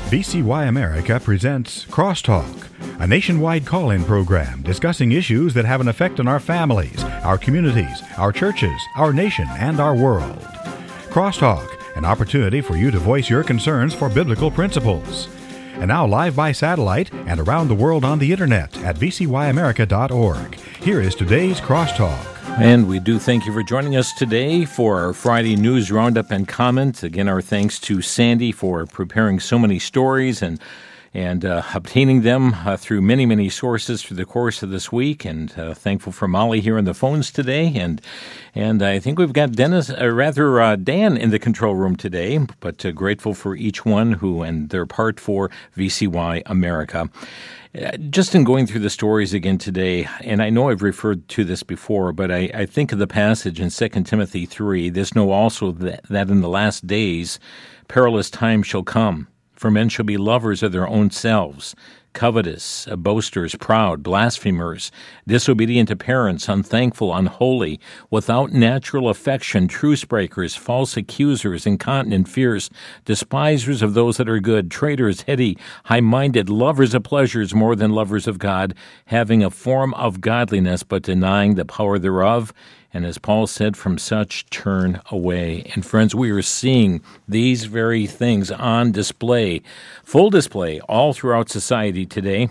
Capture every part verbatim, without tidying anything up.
V C Y America presents Crosstalk, a nationwide call-in program discussing issues that have an effect on our families, our communities, our churches, our nation, and our world. Crosstalk, an opportunity for you to voice your concerns for biblical principles. And now live by satellite and around the world on the internet at v c y america dot org. Here is today's Crosstalk. And we do thank you for joining us today for our Friday News Roundup and Comment. Again, our thanks to Sandy for preparing so many stories and and uh, obtaining them uh, through many, many sources through the course of this week. And uh, thankful for Molly here on the phones today. And and I think we've got Dennis, uh, rather uh, Dan in the control room today, but uh, grateful for each one who and their part for V C Y America. Uh, just in going through the stories again today, and I know I've referred to this before, but I, I think of the passage in Second Timothy three, this know also that, that in the last days perilous times shall come. For men shall be lovers of their own selves, covetous, boasters, proud, blasphemers, disobedient to parents, unthankful, unholy, without natural affection, truce breakers, false accusers, incontinent, fierce, despisers of those that are good, traitors, heady, high-minded, lovers of pleasures more than lovers of God, having a form of godliness, but denying the power thereof. And as Paul said, from such turn away. And friends, we are seeing these very things on display, full display, all throughout society today.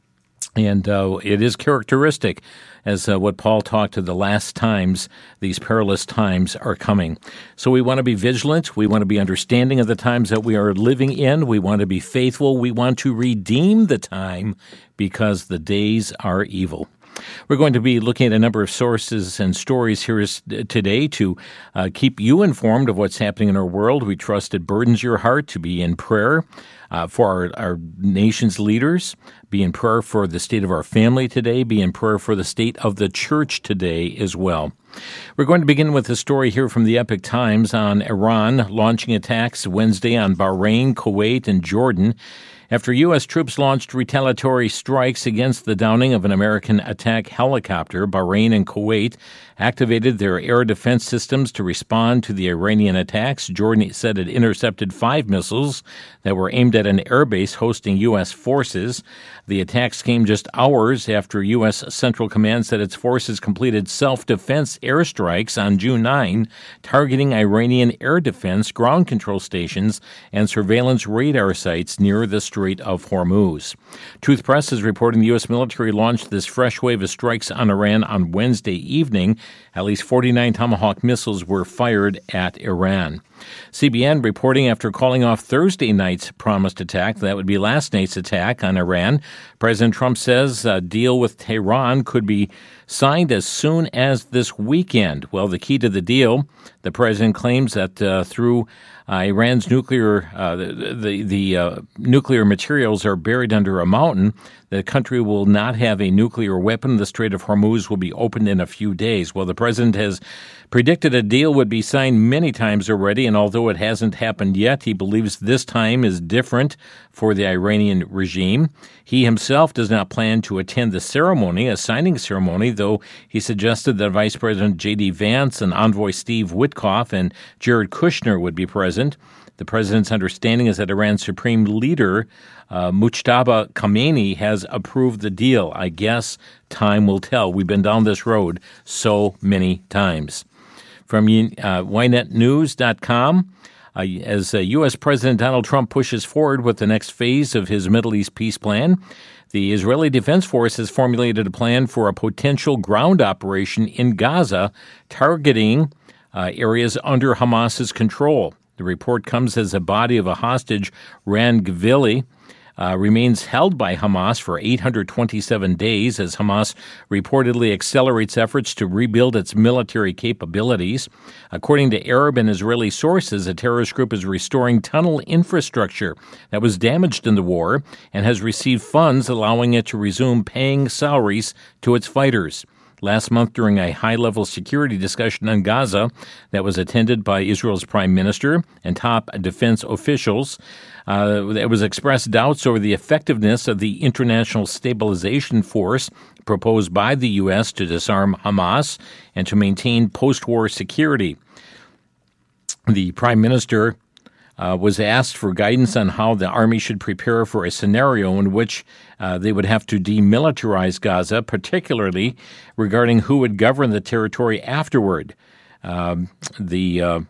And uh, it is characteristic as uh, what Paul talked to the last times, these perilous times are coming. So we want to be vigilant. We want to be understanding of the times that we are living in. We want to be faithful. We want to redeem the time because the days are evil. We're going to be looking at a number of sources and stories here today to uh, keep you informed of what's happening in our world. We trust it burdens your heart to be in prayer uh, for our, our nation's leaders, be in prayer for the state of our family today, be in prayer for the state of the church today as well. We're going to begin with a story here from the Epoch Times on Iran launching attacks Wednesday on Bahrain, Kuwait, and Jordan, after U S troops launched retaliatory strikes against the downing of an American attack helicopter. Bahrain and Kuwait activated their air defense systems to respond to the Iranian attacks. Jordan said it intercepted five missiles that were aimed at an airbase hosting U S forces. The attacks came just hours after U S Central Command said its forces completed self-defense airstrikes on June ninth, targeting Iranian air defense, ground control stations, and surveillance radar sites near the Strait of Hormuz. Truth Press is reporting the U S military launched this fresh wave of strikes on Iran on Wednesday evening. At least forty-nine Tomahawk missiles were fired at Iran. C B N reporting after calling off Thursday night's promised attack, that would be last night's attack on Iran, President Trump says a deal with Tehran could be signed as soon as this weekend. Well, the key to the deal, the president claims that uh, through uh, Iran's nuclear, uh, the the, the uh, nuclear materials are buried under a mountain, the country will not have a nuclear weapon. The Strait of Hormuz will be opened in a few days. Well, the president has predicted a deal would be signed many times already, and although it hasn't happened yet, he believes this time is different for the Iranian regime. He himself does not plan to attend the ceremony, a signing ceremony, though he suggested that Vice President J D Vance and Envoy Steve Witkoff and Jared Kushner would be present. The president's understanding is that Iran's supreme leader, uh, Mujtaba Khamenei, has approved the deal. I guess time will tell. We've been down this road so many times. From uh, Y net news dot com, uh, as uh, U S. President Donald Trump pushes forward with the next phase of his Middle East peace plan, the Israeli Defense Force has formulated a plan for a potential ground operation in Gaza targeting uh, areas under Hamas's control. The report comes as a body of a hostage, Ran Gvili, Uh, remains held by Hamas for eight hundred twenty-seven days as Hamas reportedly accelerates efforts to rebuild its military capabilities. According to Arab and Israeli sources, the terrorist group is restoring tunnel infrastructure that was damaged in the war and has received funds allowing it to resume paying salaries to its fighters. Last month, during a high-level security discussion on Gaza that was attended by Israel's prime minister and top defense officials, uh, there was expressed doubts over the effectiveness of the International Stabilization Force proposed by the U S to disarm Hamas and to maintain post-war security. The prime minister uh, was asked for guidance on how the Army should prepare for a scenario in which uh, they would have to demilitarize Gaza, particularly regarding who would govern the territory afterward. Um, the uh,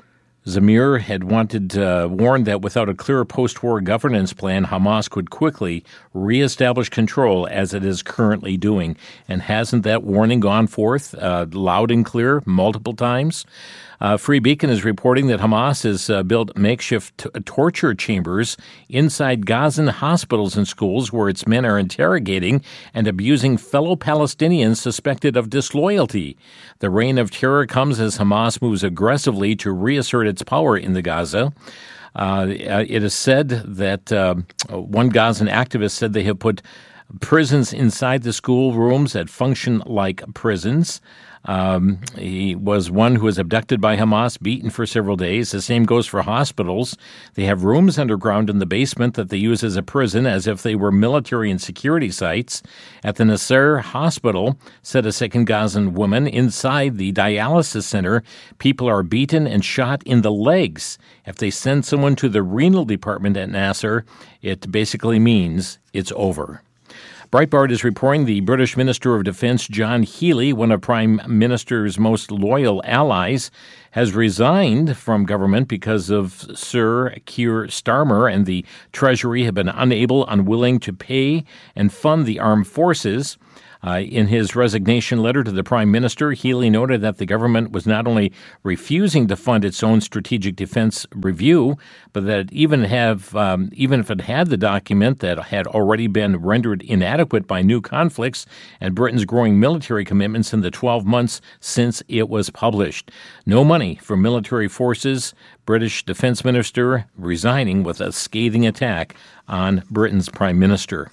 Zamir had wanted uh, warned that without a clear post-war governance plan, Hamas could quickly reestablish control as it is currently doing. And hasn't that warning gone forth uh, loud and clear multiple times? Uh, Free Beacon is reporting that Hamas has uh, built makeshift t- torture chambers inside Gazan hospitals and schools where its men are interrogating and abusing fellow Palestinians suspected of disloyalty. The reign of terror comes as Hamas moves aggressively to reassert its power in the Gaza. Uh, it is said that uh, one Gazan activist said they have put prisons inside the schoolrooms that function like prisons. Um, he was one who was abducted by Hamas, beaten for several days. The same goes for hospitals. They have rooms underground in the basement that they use as a prison, as if they were military and security sites. At the Nasser Hospital, said a second Gazan woman, inside the dialysis center, people are beaten and shot in the legs. If they send someone to the renal department at Nasser, it basically means it's over. Breitbart is reporting the British Minister of Defense, John Healey, one of Prime Minister's most loyal allies, has resigned from government because of Sir Keir Starmer, and the Treasury have been unable, unwilling to pay and fund the armed forces. Uh, in his resignation letter to the Prime Minister, Healey noted that the government was not only refusing to fund its own strategic defense review, but that even have um, even if it had the document that had already been rendered inadequate by new conflicts and Britain's growing military commitments in the twelve months since it was published. No money for military forces. British Defense Minister resigning with a scathing attack on Britain's Prime Minister.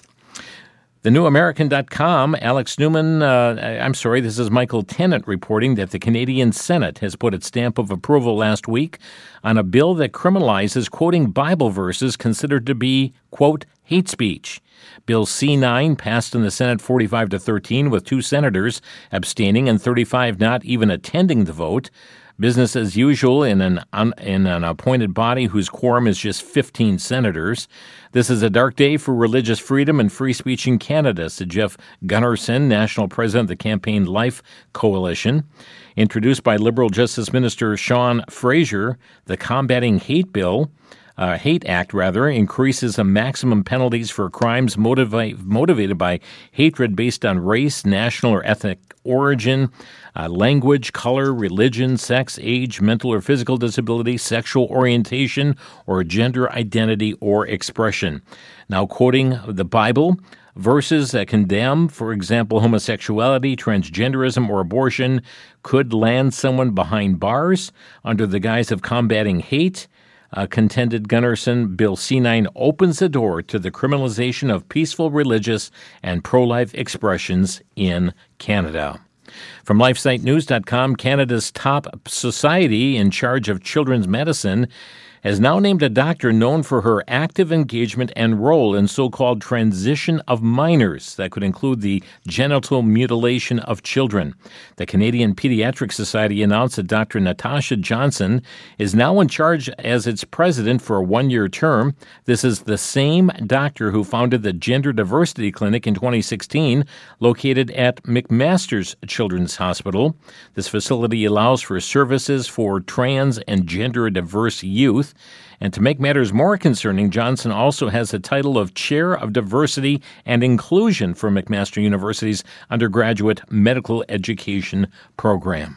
The New American dot com, Alex Newman, uh, I'm sorry, this is Michael Tennant reporting that the Canadian Senate has put its stamp of approval last week on a bill that criminalizes quoting Bible verses considered to be, quote, hate speech. Bill C nine passed in the Senate forty-five to thirteen with two senators abstaining and thirty-five not even attending the vote. Business as usual in an un, in an appointed body whose quorum is just fifteen senators. This is a dark day for religious freedom and free speech in Canada, said Jeff Gunnarsson, national president of the Campaign Life Coalition. Introduced by Liberal Justice Minister Sean Fraser, the Combating Hate Bill, uh, Hate Act, rather, increases the maximum penalties for crimes motivate, motivated by hatred based on race, national or ethnic origin, uh, language, color, religion, sex, age, mental or physical disability, sexual orientation, or gender identity or expression. Now, quoting the Bible, verses that condemn, for example, homosexuality, transgenderism, or abortion could land someone behind bars under the guise of combating hate. Uh, contended Gunnarsson, Bill C nine opens the door to the criminalization of peaceful religious and pro-life expressions in Canada. From LifeSite News dot com, Canada's top society in charge of children's medicine has now named a doctor known for her active engagement and role in so-called transition of minors that could include the genital mutilation of children. The Canadian Pediatric Society announced that Doctor Natasha Johnson is now in charge as its president for a one-year term. This is the same doctor who founded the Gender Diversity Clinic in twenty sixteen, located at McMaster's Children's Hospital. This facility allows for services for trans and gender-diverse youth. And to make matters more concerning, Johnson also has the title of Chair of Diversity and Inclusion for McMaster University's undergraduate medical education program.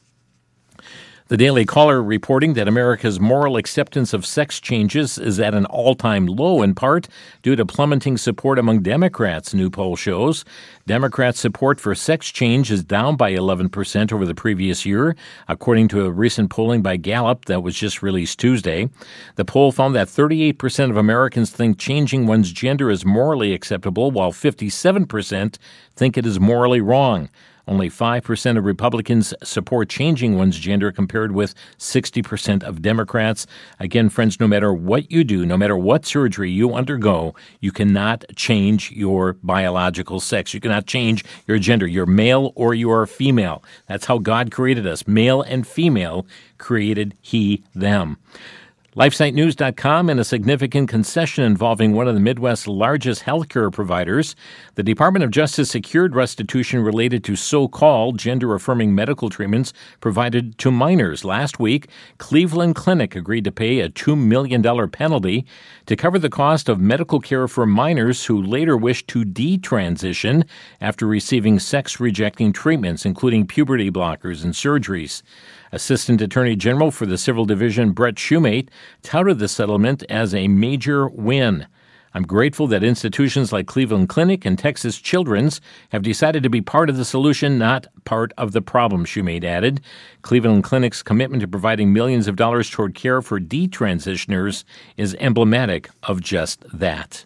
The Daily Caller reporting that America's moral acceptance of sex changes is at an all-time low, in part due to plummeting support among Democrats, new poll shows. Democrats' support for sex change is down by eleven percent over the previous year, according to a recent polling by Gallup that was just released Tuesday. The poll found that thirty-eight percent of Americans think changing one's gender is morally acceptable, while fifty-seven percent think it is morally wrong. Only five percent of Republicans support changing one's gender, compared with sixty percent of Democrats. Again, friends, no matter what you do, no matter what surgery you undergo, you cannot change your biological sex. You cannot change your gender. You're male or you are female. That's how God created us. Male and female created He, them. LifeSite News dot com and a significant concession involving one of the Midwest's largest healthcare providers. The Department of Justice secured restitution related to so-called gender-affirming medical treatments provided to minors. Last week, Cleveland Clinic agreed to pay a two million dollars penalty to cover the cost of medical care for minors who later wished to detransition after receiving sex-rejecting treatments, including puberty blockers and surgeries. Assistant Attorney General for the Civil Division, Brett Shumate, touted the settlement as a major win. I'm grateful that institutions like Cleveland Clinic and Texas Children's have decided to be part of the solution, not part of the problem, Shumate added. Cleveland Clinic's commitment to providing millions of dollars toward care for detransitioners is emblematic of just that.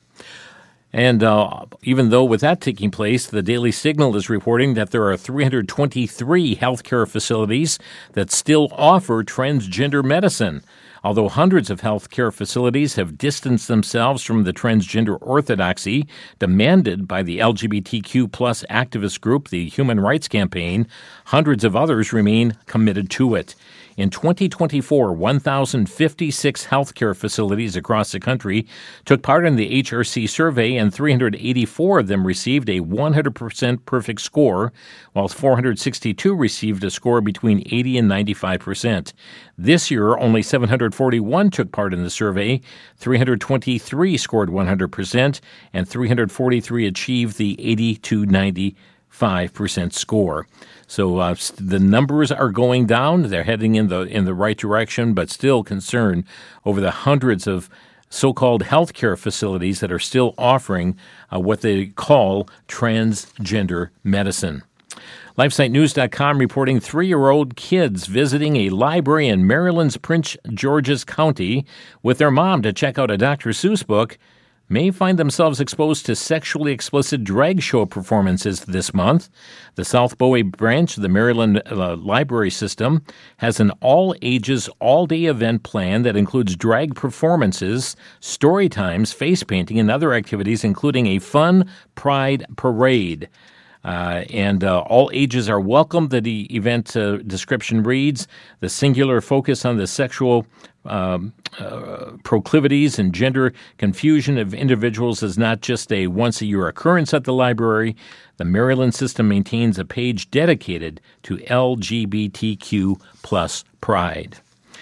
And uh, even though with that taking place, the Daily Signal is reporting that there are three hundred twenty-three healthcare facilities that still offer transgender medicine. Although hundreds of healthcare facilities have distanced themselves from the transgender orthodoxy demanded by the L G B T Q plus activist group, the Human Rights Campaign, hundreds of others remain committed to it. In twenty twenty-four, one thousand fifty-six healthcare facilities across the country took part in the H R C survey, and three hundred eighty-four of them received a one hundred percent perfect score, while four hundred sixty-two received a score between eighty and ninety-five percent. This year, only seven hundred forty-one took part in the survey, three hundred twenty-three scored one hundred percent, and three hundred forty-three achieved the eighty to ninety-five percent score. So uh, the numbers are going down. They're heading in the in the right direction, but still concerned over the hundreds of so-called healthcare facilities that are still offering uh, what they call transgender medicine. LifeSite News dot com reporting three-year-old kids visiting a library in Maryland's Prince George's County with their mom to check out a Doctor Seuss book may find themselves exposed to sexually explicit drag show performances this month. The South Bowie branch of the Maryland uh, Library System has an all-ages, all-day event plan that includes drag performances, story times, face painting, and other activities, including a fun pride parade. Uh, and uh, all ages are welcome. The event uh, description reads, the singular focus on the sexual um, uh, proclivities and gender confusion of individuals is not just a once-a-year occurrence at the library. The Maryland system maintains a page dedicated to L G B T Q plus pride.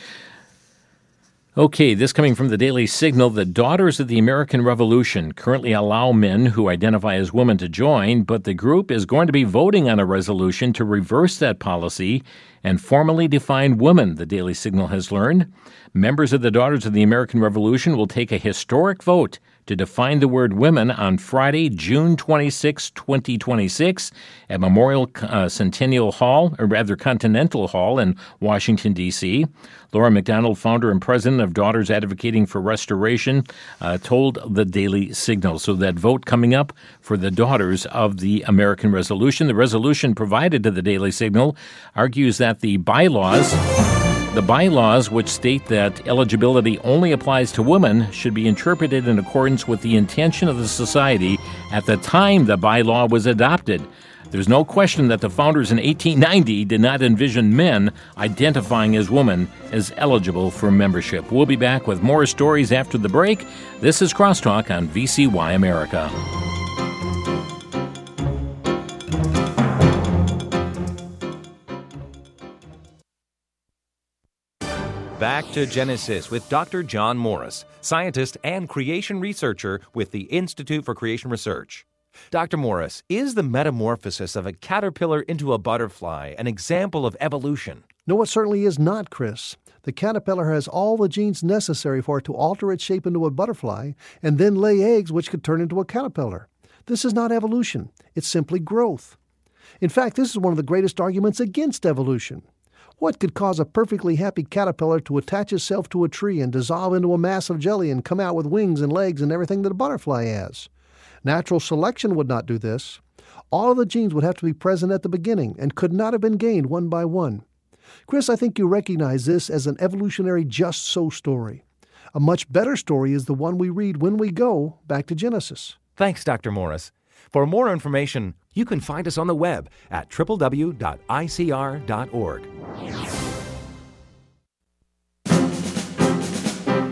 Okay, this coming from the Daily Signal. The Daughters of the American Revolution currently allow men who identify as women to join, but the group is going to be voting on a resolution to reverse that policy and formally define women, the Daily Signal has learned. Members of the Daughters of the American Revolution will take a historic vote to define the word women on Friday, June twenty-sixth, twenty twenty-six at Memorial uh, Centennial Hall, or rather Continental Hall in Washington, D C Laura McDonald, founder and president of Daughters Advocating for Restoration, uh, told the Daily Signal. So that vote coming up for the Daughters of the American Resolution. The resolution provided to the Daily Signal argues that the bylaws... The bylaws, which state that eligibility only applies to women, should be interpreted in accordance with the intention of the society at the time the bylaw was adopted. There's no question that the founders in eighteen ninety did not envision men identifying as women as eligible for membership. We'll be back with more stories after the break. This is Crosstalk on V C Y America. Back to Genesis with Doctor John Morris, scientist and creation researcher with the Institute for Creation Research. Doctor Morris, is the metamorphosis of a caterpillar into a butterfly an example of evolution? No, it certainly is not, Chris. The caterpillar has all the genes necessary for it to alter its shape into a butterfly and then lay eggs which could turn into a caterpillar. This is not evolution. It's simply growth. In fact, this is one of the greatest arguments against evolution. What could cause a perfectly happy caterpillar to attach itself to a tree and dissolve into a mass of jelly and come out with wings and legs and everything that a butterfly has? Natural selection would not do this. All of the genes would have to be present at the beginning and could not have been gained one by one. Chris, I think you recognize this as an evolutionary just so story. A much better story is the one we read when we go back to Genesis. Thanks, Doctor Morris. For more information, you can find us on the web at w w w dot i c r dot org.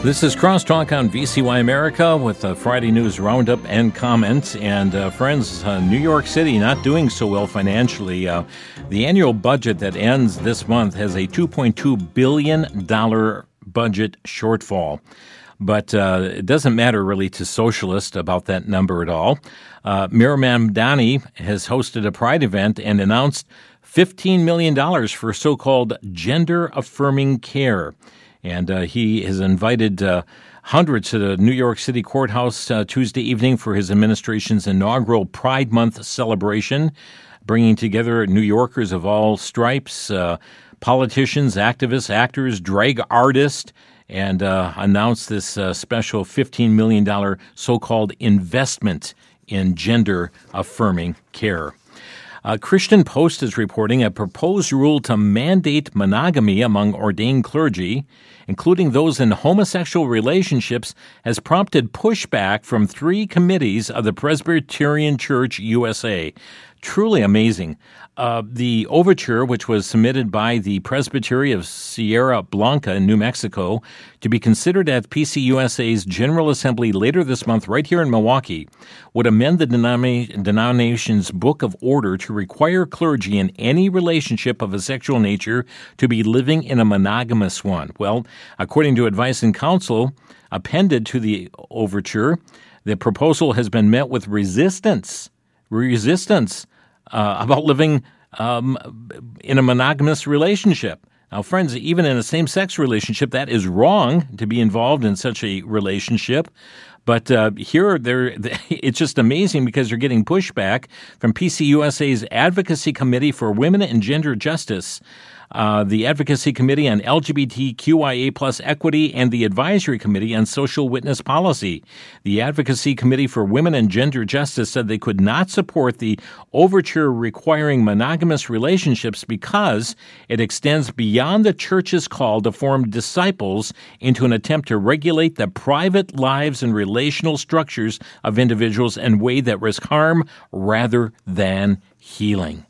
This is Crosstalk on V C Y America with a Friday News Roundup and comment. And uh, friends, uh, New York City not doing so well financially. Uh, the annual budget that ends this month has a two point two billion dollars budget shortfall. But uh, it doesn't matter really to socialists about that number at all. Uh, Mayor Mamdani has hosted a Pride event and announced fifteen million dollars for so-called gender-affirming care. And uh, he has invited uh, hundreds to the New York City courthouse uh, Tuesday evening for his administration's inaugural Pride Month celebration, bringing together New Yorkers of all stripes, uh, politicians, activists, actors, drag artists, and uh, announced this uh, special fifteen million dollars so-called investment in gender-affirming care. Uh, Christian Post is reporting a proposed rule to mandate monogamy among ordained clergy, including those in homosexual relationships, has prompted pushback from three committees of the Presbyterian Church U S A. Truly amazing. Uh, the overture, which was submitted by the Presbytery of Sierra Blanca in New Mexico, to be considered at P C U S A's General Assembly later this month right here in Milwaukee, would amend the denomina- denomination's Book of Order to require clergy in any relationship of a sexual nature to be living in a monogamous one. Well, according to advice and counsel appended to the overture, the proposal has been met with resistance. Resistance. Uh, about living um, in a monogamous relationship. Now, friends, even in a same-sex relationship, that is wrong to be involved in such a relationship. But uh, here, they're, it's just amazing because they're getting pushback from P C U S A's Advocacy Committee for Women and Gender Justice, uh, the Advocacy Committee on L G B T Q I A plus Equity, and the Advisory Committee on Social Witness Policy. The Advocacy Committee for Women and Gender Justice said they could not support the overture requiring monogamous relationships because it extends beyond the church's call to form disciples into an attempt to regulate the private lives and relational structures of individuals in a way that risk harm rather than healing.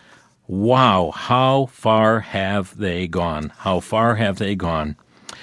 Wow, how far have they gone? How far have they gone?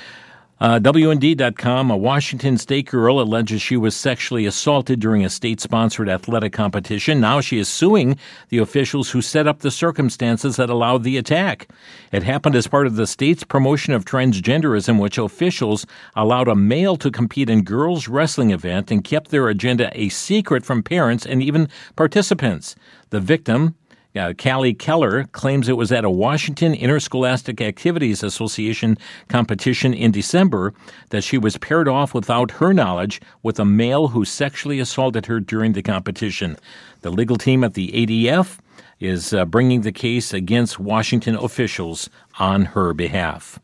Uh, W N D dot com, a Washington State girl alleges she was sexually assaulted during a state-sponsored athletic competition. Now she is suing the officials who set up the circumstances that allowed the attack. It happened as part of the state's promotion of transgenderism, which officials allowed a male to compete in girls' wrestling event and kept their agenda a secret from parents and even participants. The victim, Uh, Callie Keller, claims it was at a Washington Interscholastic Activities Association competition in December that she was paired off without her knowledge with a male who sexually assaulted her during the competition. The legal team at the A D F is uh, bringing the case against Washington officials on her behalf.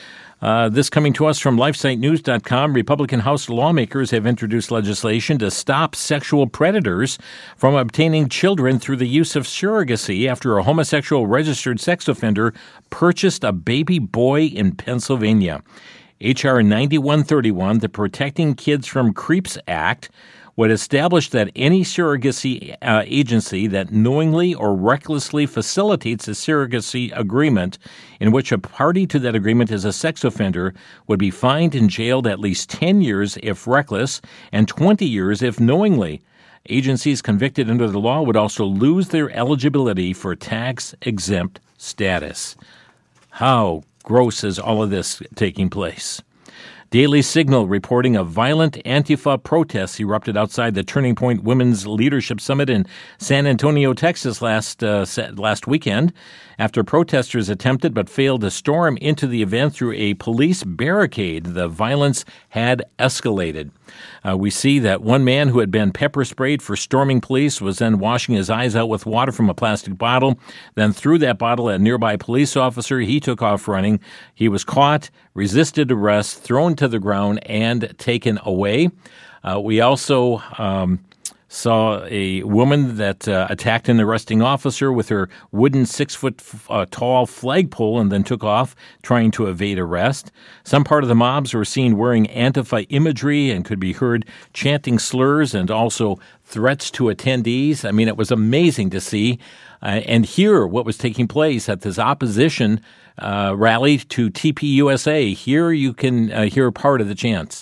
Uh, this coming to us from LifeSite News dot com. Republican House lawmakers have introduced legislation to stop sexual predators from obtaining children through the use of surrogacy after a homosexual registered sex offender purchased a baby boy in Pennsylvania. H R ninety-one thirty-one, the Protecting Kids from Creeps Act, would establish that any surrogacy uh, agency that knowingly or recklessly facilitates a surrogacy agreement in which a party to that agreement is a sex offender would be fined and jailed at least ten years if reckless and twenty years if knowingly. Agencies convicted under the law would also lose their eligibility for tax-exempt status. How gross is all of this taking place? Daily Signal reporting of violent Antifa protests erupted outside the Turning Point Women's Leadership Summit in San Antonio, Texas last uh, last weekend after protesters attempted but failed to storm into the event through a police barricade. The violence had escalated. Uh, we see that one man who had been pepper sprayed for storming police was then washing his eyes out with water from a plastic bottle, then threw that bottle at a nearby police officer. He took off running. He was caught, resisted arrest, thrown to the ground, and taken away. Uh, we also um, saw a woman that uh, attacked an arresting officer with her wooden six-foot-tall uh, flagpole and then took off, trying to evade arrest. Some part of the mobs were seen wearing Antifa imagery and could be heard chanting slurs and also threats to attendees. I mean, it was amazing to see uh, and hear what was taking place at this opposition uh, rally to T P U S A. Here you can uh, hear part of the chants.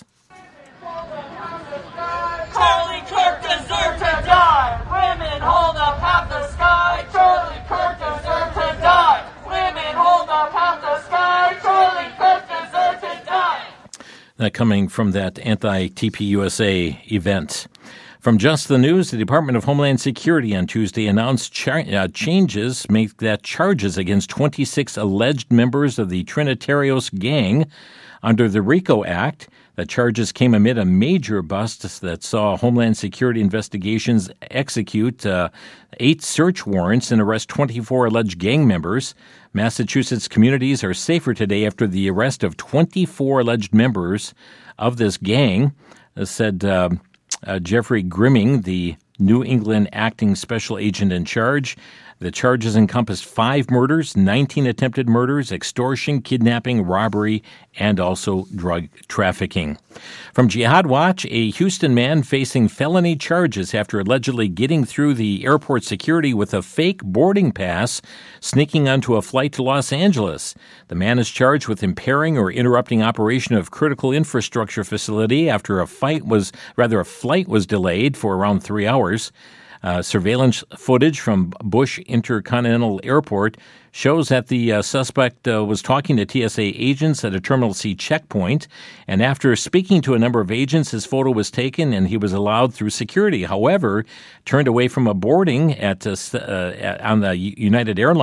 Charlie Kirk deserved to die. Women hold up half the sky. Charlie Kirk deserved to die. Women hold up half the sky. Charlie Kirk deserved to die. That coming from that anti-T P U S A event. From Just the News, the Department of Homeland Security on Tuesday announced char- uh, changes make that charges against twenty-six alleged members of the Trinitarios gang under the RICO Act. The charges came amid a major bust that saw Homeland Security investigations execute uh, eight search warrants and arrest twenty-four alleged gang members. Massachusetts communities are safer today after the arrest of twenty-four alleged members of this gang, uh, said uh, uh, Jeffrey Grimming, the New England acting special agent in charge. The charges encompassed five murders, nineteen attempted murders, extortion, kidnapping, robbery, and also drug trafficking. From Jihad Watch, a Houston man facing felony charges after allegedly getting through the airport security with a fake boarding pass, sneaking onto a flight to Los Angeles. The man is charged with impairing or interrupting operation of critical infrastructure facility after a fight was, rather a flight was delayed for around three hours. Uh, surveillance footage from Bush Intercontinental Airport shows that the uh, suspect uh, was talking to T S A agents at a Terminal C checkpoint, and after speaking to a number of agents, his photo was taken and he was allowed through security. However, turned away from a boarding at uh, uh, on the United Airlines